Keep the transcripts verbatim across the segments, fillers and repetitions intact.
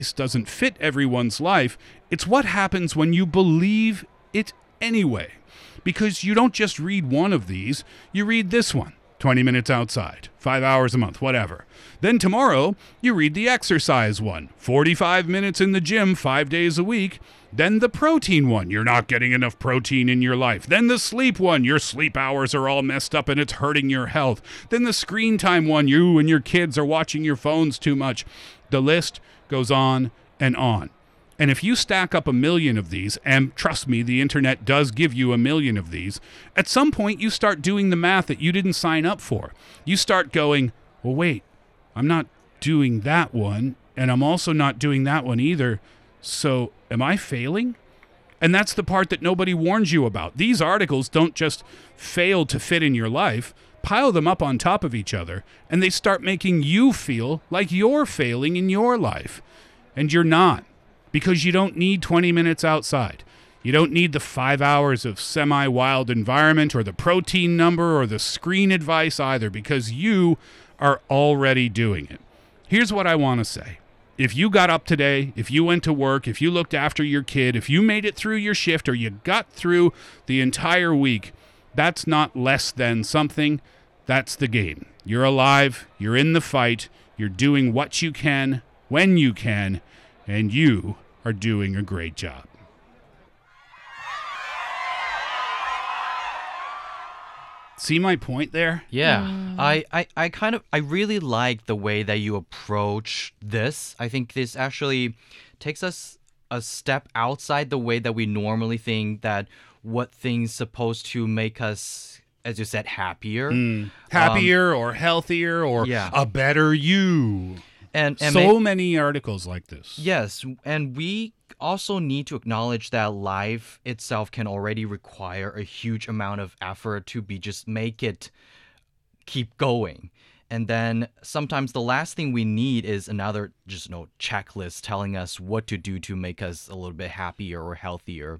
advice doesn't fit everyone's life. It's what happens when you believe it anyway. Because you don't just read one of these, you read this one. twenty minutes outside, five hours a month, whatever. Then tomorrow, you read the exercise one, forty-five minutes in the gym, five days a week. Then the protein one, you're not getting enough protein in your life. Then the sleep one, your sleep hours are all messed up and it's hurting your health. Then the screen time one, you and your kids are watching your phones too much. The list goes on and on. And if you stack up a million of these, and trust me, the internet does give you a million of these, at some point you start doing the math that you didn't sign up for. You start going, well, wait, I'm not doing that one, and I'm also not doing that one either, so am I failing? And that's the part that nobody warns you about. These articles don't just fail to fit in your life, pile them up on top of each other, and they start making you feel like you're failing in your life. And you're not. Because you don't need twenty minutes outside. You don't need the five hours of semi-wild environment or the protein number or the screen advice either, because you are already doing it. Here's what I want to say. If you got up today, if you went to work, if you looked after your kid, if you made it through your shift or you got through the entire week, that's not less than something. That's the game. You're alive. You're in the fight. You're doing what you can, when you can, and you are doing a great job. See my point there? Yeah. Mm. I, I, I kind of, I really like the way that you approach this. I think this actually takes us a step outside the way that we normally think that what things supposed to make us, as you said, happier. Mm. Happier um, or healthier or yeah. a better you. And, and so may- many articles like this. Yes, and we also need to acknowledge that life itself can already require a huge amount of effort to be just make it keep going. And then sometimes the last thing we need is another just you know checklist telling us what to do to make us a little bit happier or healthier.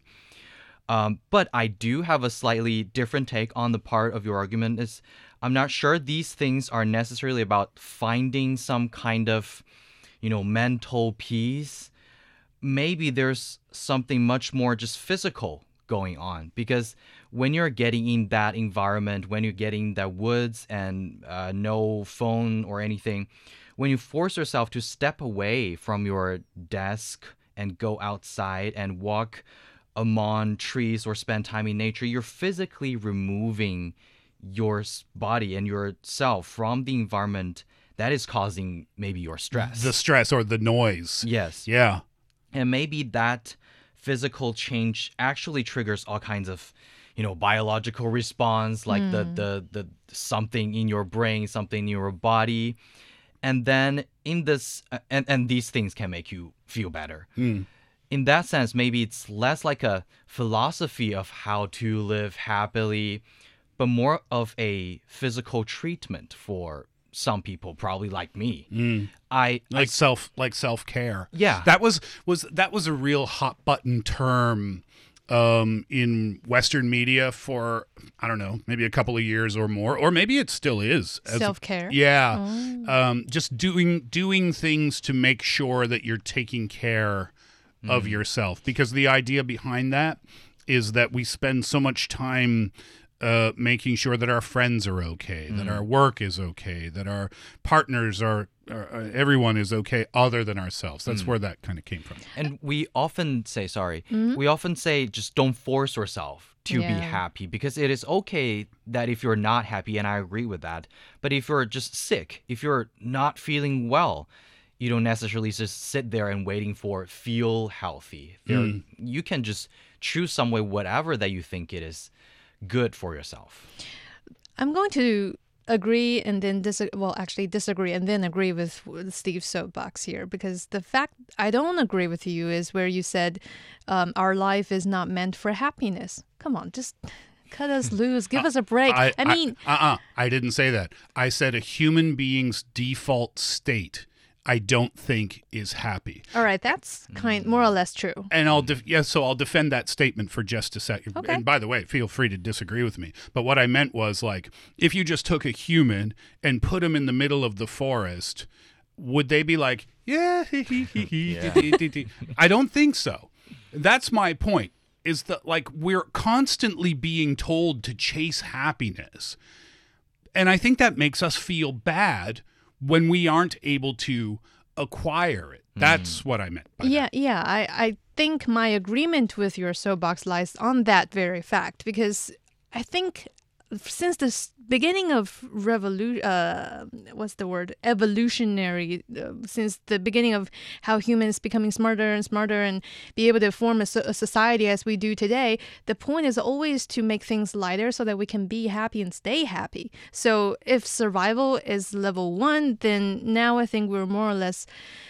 Um, but I do have a slightly different take on the part of your argument is I'm not sure these things are necessarily about finding some kind of, you know, mental peace. Maybe there's something much more just physical going on, because when you're getting in that environment, when you're getting that woods and uh, no phone or anything, when you force yourself to step away from your desk and go outside and walk among trees or spend time in nature, you're physically removing your body and yourself from the environment that is causing maybe your stress. The stress or the noise. Yes. Yeah. And maybe that physical change actually triggers all kinds of, you know, biological response, like mm. the, the the something in your brain, something in your body. And then in this, uh, and, and these things can make you feel better. Mm. In that sense, maybe it's less like a philosophy of how to live happily, but more of a physical treatment for some people, probably like me. Mm. I like I, self like self-care. Yeah. That was was that was a real hot button term um, in Western media for, I don't know, maybe a couple of years or more, or maybe it still is. As, self-care. Yeah. Oh. Um, just doing doing things to make sure that you're taking care mm. of yourself, because the idea behind that is that we spend so much time Uh, making sure that our friends are okay, mm. that our work is okay, that our partners are, are uh, everyone is okay other than ourselves. That's mm. where that kind of came from. And we often say, sorry, mm-hmm. we often say just don't force yourself to yeah. be happy, because it is okay that if you're not happy, and I agree with that, but if you're just sick, if you're not feeling well, you don't necessarily just sit there and waiting for feel healthy. There, mm. You can just choose some way, whatever that you think it is good for yourself. I'm going to agree and then dis well actually disagree and then agree with, with Steve's soapbox here, because the fact I don't agree with you is where you said um, our life is not meant for happiness. Come on, just cut us loose, give uh, us a break. I, I mean, I, uh-uh, I didn't say that. I said a human being's default state, I don't think, is happy. All right, that's kind more or less true. And I'll def- yeah, so I'll defend that statement for just a second. Okay. And by the way, feel free to disagree with me. But what I meant was, like, if you just took a human and put him in the middle of the forest, would they be like, yeah, he, he, he, he, Yeah. dee, dee, dee. I don't think so. That's my point, is that like we're constantly being told to chase happiness. And I think that makes us feel bad when we aren't able to acquire it. That's what I meant by Yeah, that. yeah. I, I think my agreement with your soapbox lies on that very fact because I think since the s- beginning of revolution, uh, what's the word? Evolutionary, uh, since the beginning of how humans becoming smarter and smarter and be able to form a, so- a society as we do today, the point is always to make things lighter so that we can be happy and stay happy. So if survival is level one, then now I think we're more or less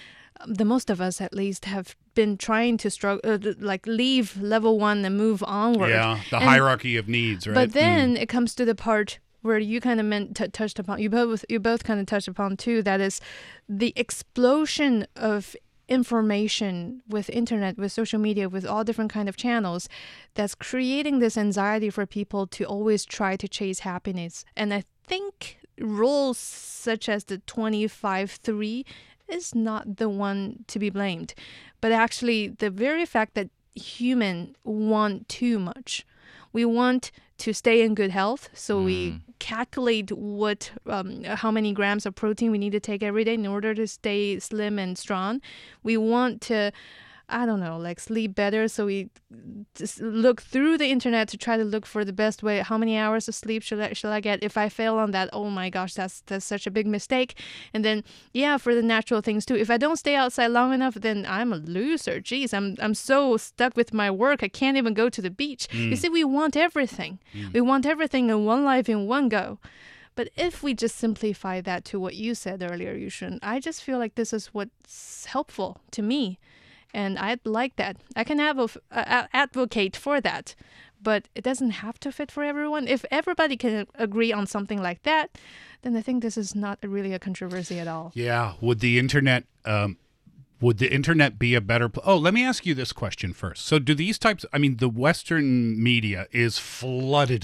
the most of us at least have been trying to struggle uh, th- like leave level one and move onward. Yeah, the And- hierarchy of needs, right? but then it comes to the part where you kind of meant t- touched upon you both you both kind of touched upon too, that is the explosion of information with internet, with social media, with all different kind of channels that's creating this anxiety for people to always try to chase happiness. And I think rules such as the twenty-five three is not the one to be blamed, but actually the very fact that human want too much. We want to stay in good health, so we calculate what um, how many grams of protein we need to take every day in order to stay slim and strong. We want to, I don't know, like sleep better, so we just look through the internet to try to look for the best way. How many hours of sleep should I should I get? If I fail on that, oh my gosh, that's that's such a big mistake. And then yeah, for the natural things too. If I don't stay outside long enough, then I'm a loser. Jeez, I'm I'm so stuck with my work. I can't even go to the beach. You see, we want everything. We want everything in one life in one go. But if we just simplify that to what you said earlier, Yushin, I just feel like this is what's helpful to me. And I'd like that. I can advo- uh, advocate for that, but it doesn't have to fit for everyone. If everybody can agree on something like that, then I think this is not really a controversy at all. Yeah. Would the internet um, would the internet be a better pl- Oh, let me ask you this question first. So do these types I mean the Western media is flooded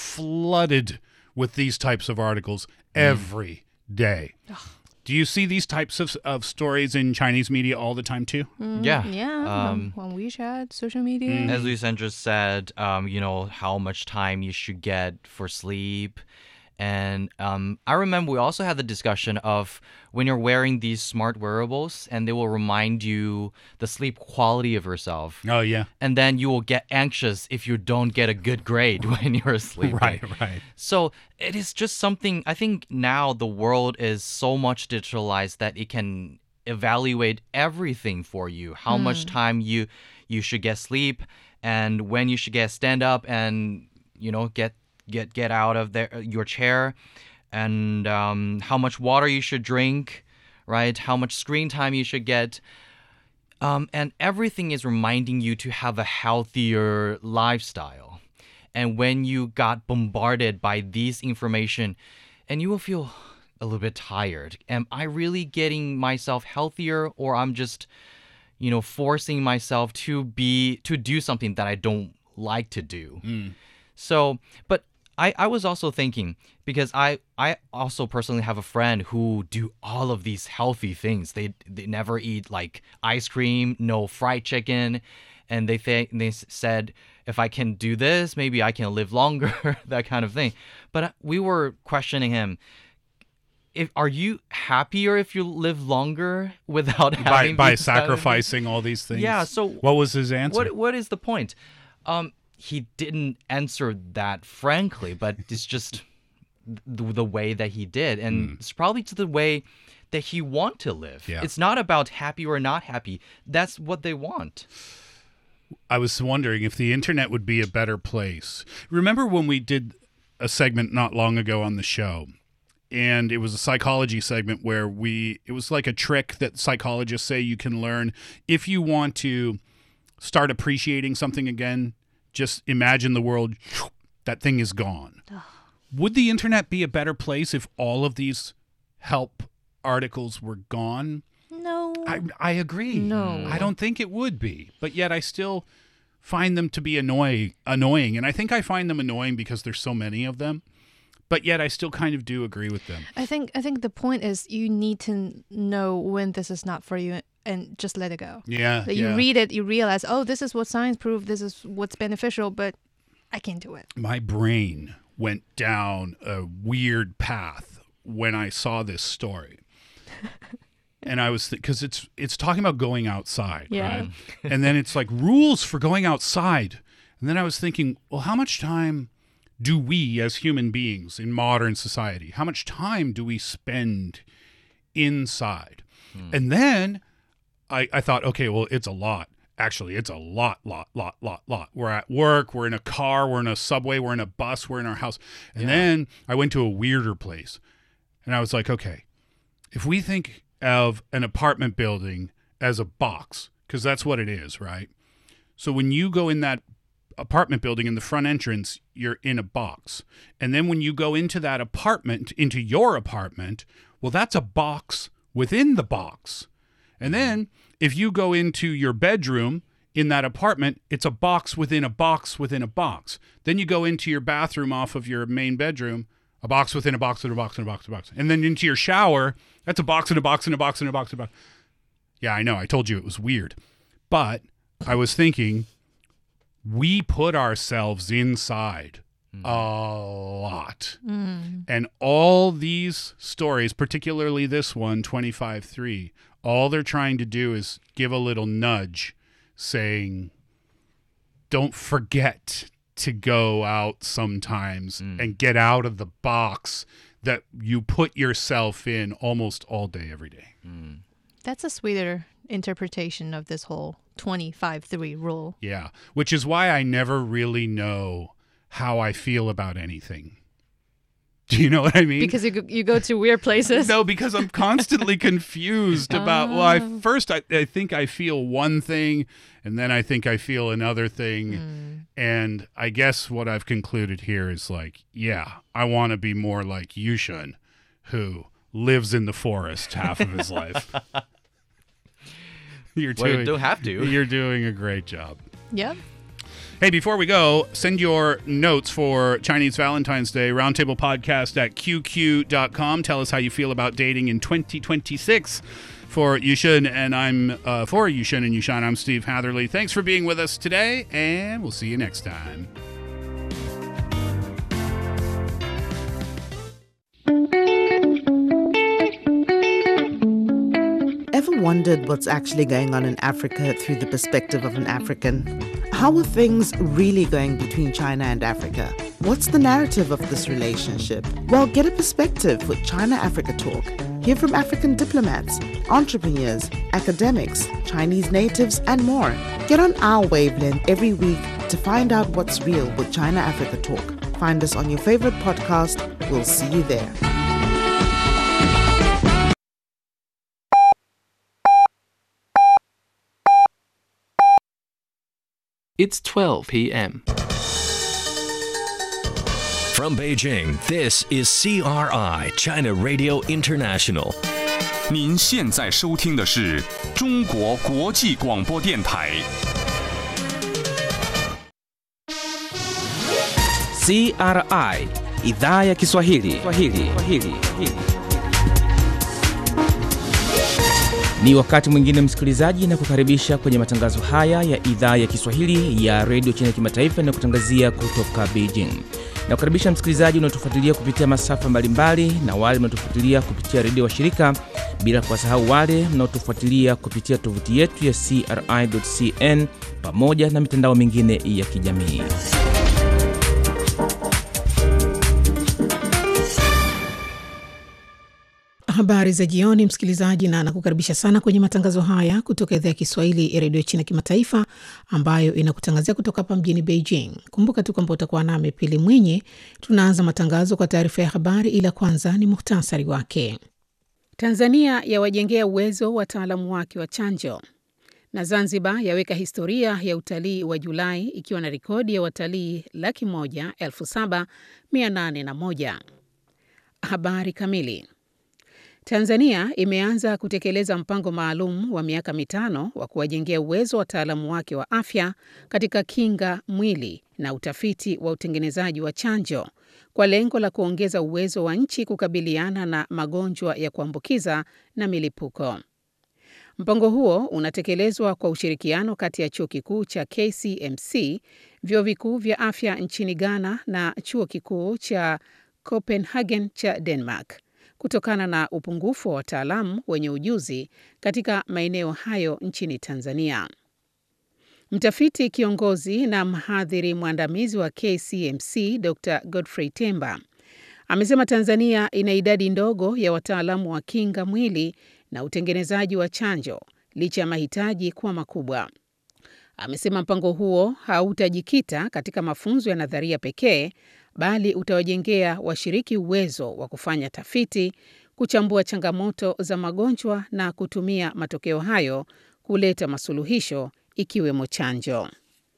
flooded with these types of articles every day. Do you see these types of of stories in Chinese media all the time too? Yeah. Yeah, Um, on, on WeChat, social media. As Lucian just said, um, you know, how much time you should get for sleep. And um, I remember we also had the discussion of when you're wearing these smart wearables and they will remind you the sleep quality of yourself. Oh yeah. And then you will get anxious if you don't get a good grade when you're sleeping. Right, right. So it is just something, I think now the world is so much digitalized that it can evaluate everything for you, how much time you you should get sleep and when you should get stand up and, you know, get get get out of there, your chair, and um, how much water you should drink, right? How much screen time you should get. Um, and everything is reminding you to have a healthier lifestyle. And when you got bombarded by these information, and you will feel a little bit tired. Am I really getting myself healthier, or I'm just, you know, forcing myself to be to do something that I don't like to do? So, but I, I was also thinking, because I, I also personally have a friend who do all of these healthy things. They they never eat like ice cream, no fried chicken, and they think they s- said if I can do this, maybe I can live longer, that kind of thing. But uh, we were questioning him. If are you happier if you live longer without By having by these kind of things? sacrificing all these things. Yeah, so what was his answer? What what is the point? Um, he didn't answer that frankly, but it's just the, the way that he did, and it's probably to the way that he want to live. Yeah. It's not about happy or not happy. That's what they want. I was wondering if the internet would be a better place. Remember when we did a segment not long ago on the show, and it was a psychology segment where we it was like a trick that psychologists say you can learn if you want to start appreciating something again. Just imagine the world, that thing is gone. Would the internet be a better place if all of these help articles were gone? No. I, I agree. No. I don't think it would be. But yet I still find them to be annoying, annoying. And I think I find them annoying because there's so many of them. but yet I still kind of do agree with them. I think I think the point is you need to know when this is not for you and just let it go. Yeah, That yeah. you read it, you realize, oh, this is what science proved, this is what's beneficial, but I can't do it. My brain went down a weird path when I saw this story. And I was, because th- it's it's talking about going outside, Yeah. right? And then it's like rules for going outside. And then I was thinking, well, how much time do we as human beings in modern society, how much time do we spend inside? Hmm. And then I, I thought, okay, well, it's a lot. Actually, it's a lot, lot, lot, lot, lot. We're at work, we're in a car, we're in a subway, we're in a bus, we're in our house. And yeah. then I went to a weirder place. And I was like, okay, if we think of an apartment building as a box, because that's what it is, right? So when you go in that apartment building in the front entrance, you're in a box. And then when you go into that apartment, into your apartment, well, that's a box within the box. And then if you go into your bedroom in that apartment, it's a box within a box within a box. Then you go into your bathroom off of your main bedroom, a box within a box within a box within a box within a box. And then into your shower, that's a box and a box and a box and a box and a box. Yeah, I know. I told you it was weird. But I was thinking, we put ourselves inside mm. a lot. Mm. And all these stories, particularly this one, twenty-five three, all they're trying to do is give a little nudge saying, don't forget to go out sometimes mm. and get out of the box that you put yourself in almost all day, every day. Mm. That's a sweeter interpretation of this whole twenty-five three rule. Yeah, which is why I never really know how I feel about anything. Do you know what I mean? Because you go, you go to weird places. No, because I'm constantly confused about, well, I, first I, I think I feel one thing, and then I think I feel another thing. Mm. And I guess what I've concluded here is like, yeah, I want to be more like Yushun, who lives in the forest half of his life. You're well, doing, you don't have to. You're doing a great job. Yep. Hey, before we go, send your notes for Chinese Valentine's Day, roundtablepodcast at q q dot com. Tell us how you feel about dating in twenty twenty-six. For Yushun and I'm, uh, for Yushun and Yushan, I'm Steve Hatherley. Thanks for being with us today, and we'll see you next time. Ever wondered what's actually going on in Africa through the perspective of an African? How are things really going between China and Africa? What's the narrative of this relationship? Well, get a perspective with China-Africa Talk. Hear from African diplomats, entrepreneurs, academics, Chinese natives, and more. Get on our wavelength every week to find out what's real with China-Africa Talk. Find us on your favorite podcast. We'll see you there. It's twelve p.m. From Beijing, this is C R I, China Radio International. 您现在收听的是中国国际广播电台。 C R I, Idhaa ya Kiswahili. Swahili. Swahili. Ni wakati mwingine msikilizaji, na kukaribisha kwenye matangazo haya ya idhaa ya Kiswahili ya Radio China Kimataifa na kutangazia kutoka Beijing. Na kukaribisha msikilizaji unaotufuatilia kupitia masafa mbalimbali na wale mnaotufuatilia kupitia redio wa shirika, bila kuwasahau wale mnaotufuatilia kupitia tovuti yetu ya c r i dot c n pamoja na mitandao mingine ya kijamii. Habari za jioni msikilizaji, na nakukaribisha sana kwenye matangazo haya kutoka idhaa ya Kiswahili ya Radio China Kimataifa ambayo inakutangazia kutoka hapa mjini Beijing. Kumbuka tu kwamba utakuwa nami Pili Mwinyi. Tunaanza matangazo kwa taarifa ya habari, ila kwanza ni muhtasari wake. Tanzania yawajengea uwezo wataalamu wake wa chanjo. Na Zanzibar yaweka historia ya utalii wa Julai ikiwa na rekodi ya watalii laki moja elfu saba mia nane na moja. Habari kamili. Tanzania imeanza kutekeleza mpango maalum wa miaka mitano wa kuwajengea uwezo wataalamu wake wa afya katika kinga mwili na utafiti wa utengenezaji wa chanjo kwa lengo la kuongeza uwezo wa nchi kukabiliana na magonjwa ya kuambukiza na milipuko. Mpango huo unatekelezwa kwa ushirikiano kati ya Chuo Kikuu cha K C M C, vyuo vikuu vya afya nchini Ghana na Chuo Kikuu cha Copenhagen cha Denmark, kutokana na upungufu wa wataalamu wenye ujuzi katika maeneo hayo nchini Tanzania. Mtafiti kiongozi na mhadhiri mwandamizi wa K C M C, Doctor Godfrey Temba, amesema Tanzania ina idadi ndogo ya wataalamu wa kinga mwili na utengenezaji wa chanjo licha ya mahitaji kuwa makubwa. Amesema mpango huo hautajikita katika mafunzo ya nadharia pekee, bali utawajengea washiriki uwezo wa kufanya tafiti, kuchambua changamoto za magonjwa na kutumia matokeo hayo kuleta masuluhisho ikiwemo chanjo.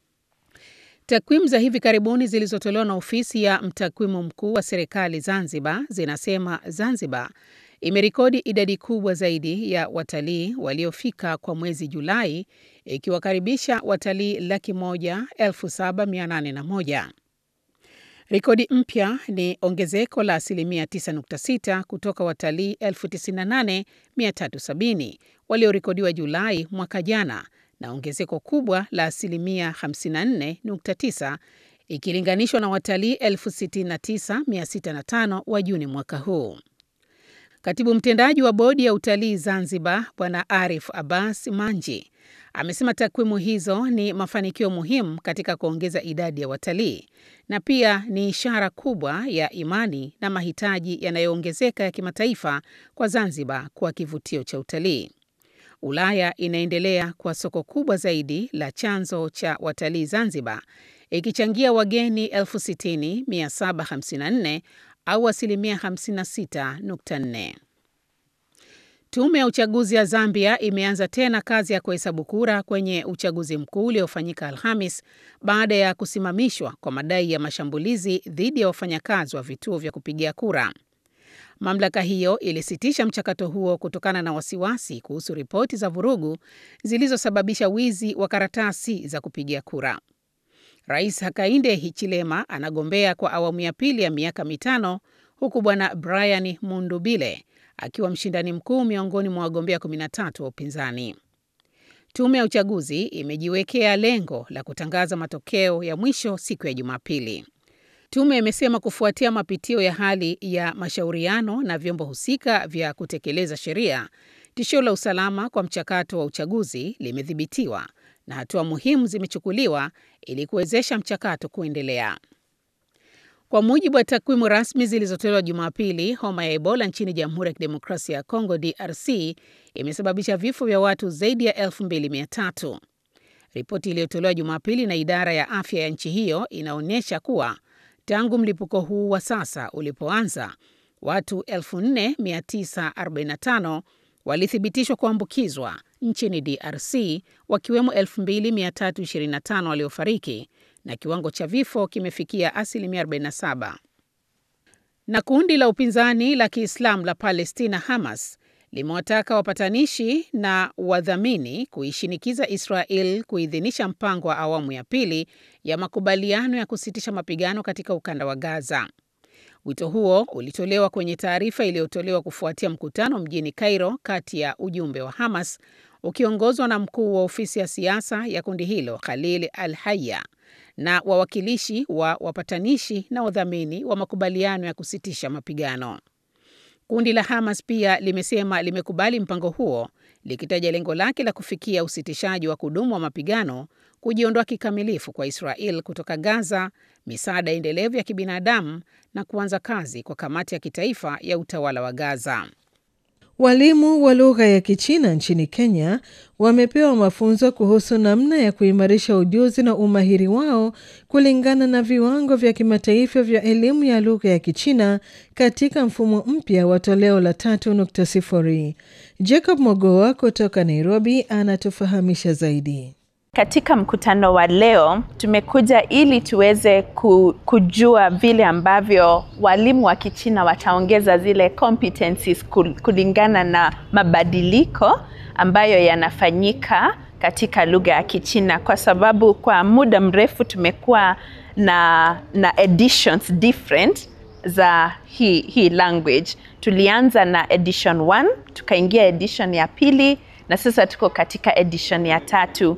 Takwimu za hivi karibuni zilizotolewa na ofisi ya mtakwimu mkuu wa serikali Zanzibar zinasema Zanzibar imerekodi idadi kubwa zaidi ya watalii waliofika kwa mwezi Julai, ikiwakaribisha watalii laki moja elfu saba mia nane na moja. Rekodi mpya ni ongezeko la asilimia tisa nukta sita kutoka watalii elfu tisini na nane mia tatu sabini waliorekodiwa Julai mwaka jana, na ongezeko kubwa la asilimia hamsini na nne nukta tisa ikilinganishwa na watalii elfu sitini na tisa mia sita na tano wa Juni mwaka huu. Katibu mtendaji wa bodi ya utalii Zanzibar, Bwana Arif Abbas Manji, amesema takwimu hizo ni mafanikio muhimu katika kuongeza idadi ya watalii na pia ni ishara kubwa ya imani na mahitaji yanayoongezeka ya kimataifa kwa Zanzibar kuwa kivutio cha utalii. Ulaya inaendelea kwa soko kubwa zaidi la chanzo cha watalii Zanzibar, ikichangia wageni elfu sitini mia saba hamsini na nne au asilimia hamsini na sita nukta nne. Tume ya uchaguzi ya Zambia imeanza tena kazi ya kuhesabu kura kwenye uchaguzi mkuu uliofanyika Alhamis baada ya kusimamishwa kwa madai ya mashambulizi dhidi ya wafanyakazi wa vituo vya kupigia kura. Mamlaka hiyo ilisitisha mchakato huo kutokana na wasiwasi kuhusu ripoti za vurugu zilizosababisha wizi wa karatasi za kupigia kura. Rais Hakainde Hichilema anagombea kwa awamu ya pili ya miaka mitano, huku Bwana Brian Mundubile akiwa mshindani mkuu miongoni mwa wagombea kumi na tatu wa upinzani. Tume ya uchaguzi imejiwekea lengo la kutangaza matokeo ya mwisho siku ya Jumapili. Tume imesema kufuatia mapitio ya hali ya mashauriano na vyombo husika vya kutekeleza sheria, tishio la usalama kwa mchakato wa uchaguzi limedhibitiwa na hatua muhimu zimechukuliwa ili kuwezesha mchakato kuendelea. Kwa mujibu wa takwimu rasmi zilizotolewa Jumapili, homa ya Ebola nchini Jamhuri ya Kidemokrasia ya Kongo D R C imesababisha vifo vya watu zaidi ya elfu mbili mia tatu. Ripoti iliyotolewa Jumapili na idara ya afya ya nchi hiyo inaonyesha kuwa tangu mlipuko huu wa sasa ulipoanza, watu elfu nne mia tisa arobaini na tano walithibitishwa kuambukizwa nchini D R C, wakiwemo elfu mbili mia tatu ishirini na tano waliofariki, na kiwango cha vifo kimefikia asilimia arobaini na saba. Na kundi la upinzani la Kiislamu la Palestina Hamas limewataka wapatanishi na wadhamini kuishinikiza Israel kuidhinisha mpango wa awamu ya pili ya makubaliano ya kusitisha mapigano katika ukanda wa Gaza. Wito huo ulitolewa kwenye taarifa iliyotolewa kufuatia mkutano mjini Cairo kati ya ujumbe wa Hamas ukiongozwa na mkuu wa ofisi ya siasa ya kundi hilo Khalil Al-Hayya na wawakilishi wa wapatanishi na wadhamini wa makubaliano ya kusitisha mapigano. Kundi la Hamas pia limesema limekubali mpango huo, likitaja lengo lake la kufikia usitishaji wa kudumu wa mapigano, kujiondoa kikamilifu kwa Israel kutoka Gaza, misaada endelevu ya kibinadamu na kuanza kazi kwa kamati ya kitaifa ya utawala wa Gaza. Walimu wa lugha ya Kichina nchini Kenya wamepewa mafunzo kuhusu namna ya kuimarisha ujuzi na umahiri wao kulingana na viwango vya kimataifa vya elimu ya lugha ya Kichina katika mfumo mpya wa toleo la tatu nukta sifuri. Jacob Mogoa kutoka Nairobi anatufahamisha zaidi. Katika mkutano wa leo tumekuja ili tuweze kujua vile ambavyo walimu wa Kichina wataongeza zile competencies kulingana na mabadiliko ambayo yanafanyika katika lugha ya Kichina, kwa sababu kwa muda mrefu tumekuwa na na editions different za hii hii language. Tulianza na edition one, tukaingia edition ya pili, na sasa tuko katika edition ya tatu.